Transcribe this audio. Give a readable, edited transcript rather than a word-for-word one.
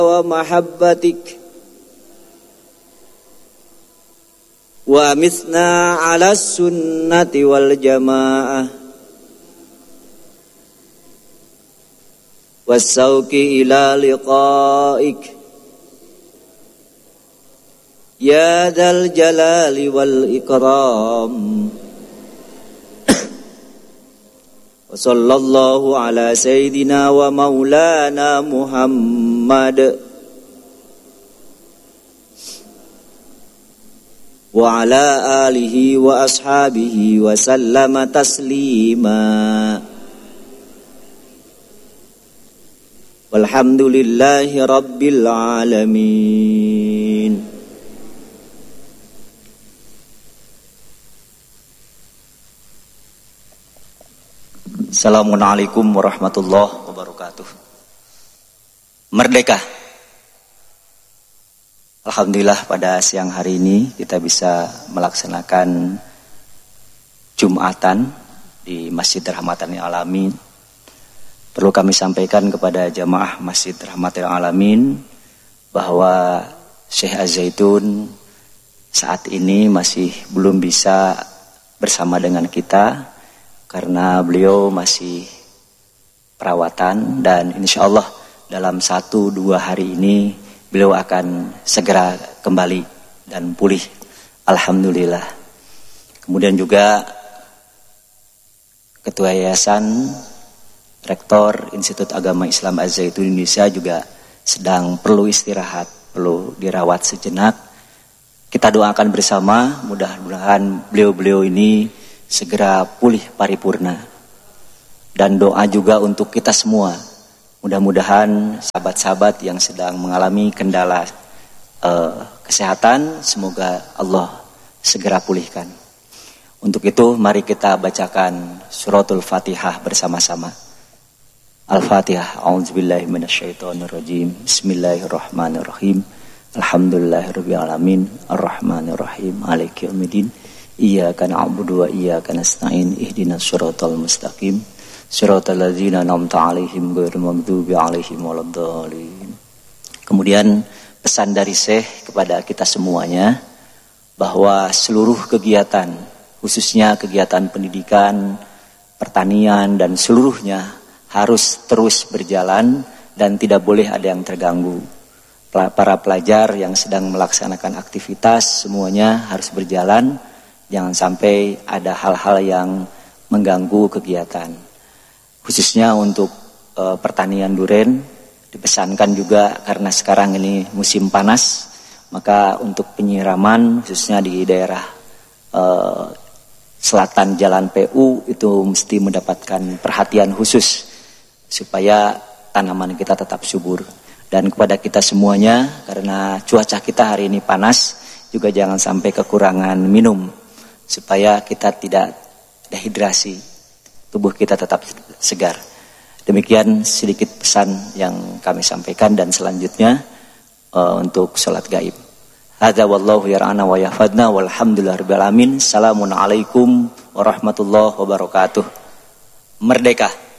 ومحبتك ومثنا على السنة والجماعة والسوق إلى لقائك يا ذا الجلال والإكرام وصلى الله على سيدنا ومولانا محمد وعلى آله وأصحابه وسلم تسليما والحمد لله رب العالمين. Assalamualaikum warahmatullahi wabarakatuh. Merdeka. Alhamdulillah pada siang hari ini kita bisa melaksanakan Jumatan di Masjid Rahmatil Alamin. Perlu kami sampaikan kepada jamaah Masjid Rahmatil Alamin bahwa Syekh Az-Zaitun saat ini masih belum bisa bersama dengan kita karena beliau masih perawatan, dan insya Allah dalam 1-2 hari ini beliau akan segera kembali dan pulih. Alhamdulillah. Kemudian juga Ketua Yayasan, Rektor Institut Agama Islam Az-Zaitun Indonesia juga sedang perlu istirahat, perlu dirawat sejenak. Kita doakan bersama, mudah-mudahan beliau-beliau ini segera pulih paripurna. Dan doa juga untuk kita semua. Mudah-mudahan sahabat-sahabat yang sedang mengalami kendala kesehatan, semoga Allah segera pulihkan. Untuk itu mari kita bacakan suratul Fatihah bersama-sama. Al-Fatihah. A'udzubillahi minasyaitonirrajim. Bismillahirrahmanirrahim. Alhamdulillahirabbil alamin. Arrahmanirrahim. Maliki yaumiddin. Iyyaka na'budu wa iyyaka nasta'in. Ihdinas siratal mustaqim. Siratal ladzina an'amta 'alaihim ghairil maghdubi 'alaihim waladdallin. Kemudian pesan dari Syekh kepada kita semuanya bahwa seluruh kegiatan, khususnya kegiatan pendidikan, pertanian dan seluruhnya harus terus berjalan dan tidak boleh ada yang terganggu. Para pelajar yang sedang melaksanakan aktivitas semuanya harus berjalan. Jangan sampai ada hal-hal yang mengganggu kegiatan. Khususnya untuk pertanian duren, dipesankan juga karena sekarang ini musim panas, maka untuk penyiraman khususnya di daerah selatan Jalan PU itu mesti mendapatkan perhatian khusus supaya tanaman kita tetap subur. Dan kepada kita semuanya, karena cuaca kita hari ini panas, juga jangan sampai kekurangan minum supaya kita tidak dehidrasi, tubuh kita tetap segar. Demikian sedikit pesan yang kami sampaikan, dan selanjutnya untuk sholat gaib. Hadza wallahu yar'ana wa yahfadna walhamdulillahirabbil alamin. Assalamualaikum warahmatullahi wabarakatuh. Merdeka.